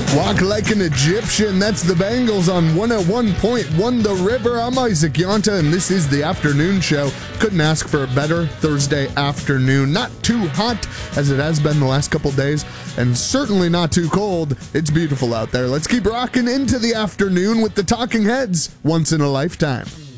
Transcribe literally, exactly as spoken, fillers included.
Walk like an Egyptian. That's the Bangles on one oh one point one The River. I'm Isaac Yonta, and this is the afternoon show. Couldn't ask for a better Thursday afternoon. Not too hot, as it has been the last couple days, and certainly not too cold. It's beautiful out there. Let's keep rocking into the afternoon with the Talking Heads, Once in a Lifetime.